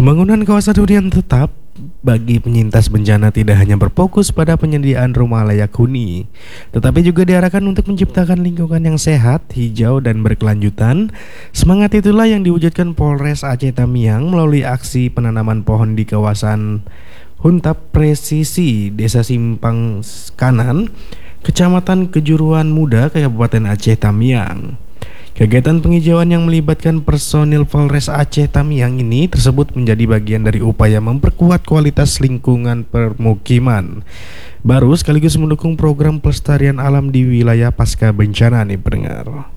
Pembangunan kawasan hunian tetap bagi penyintas bencana tidak hanya berfokus pada penyediaan rumah layak huni, tetapi juga diarahkan untuk menciptakan lingkungan yang sehat, hijau, dan berkelanjutan. Semangat itulah yang diwujudkan Polres Aceh Tamiang melalui aksi penanaman pohon di kawasan Huntap Presisi, Desa Simpang Kanan, Kecamatan Kejuruan Muda, Kabupaten Aceh Tamiang. Kegiatan penghijauan yang melibatkan personil Polres Aceh Tamiang ini tersebut menjadi bagian dari upaya memperkuat kualitas lingkungan permukiman baru sekaligus mendukung program pelestarian alam di wilayah pasca bencana nih pendengar.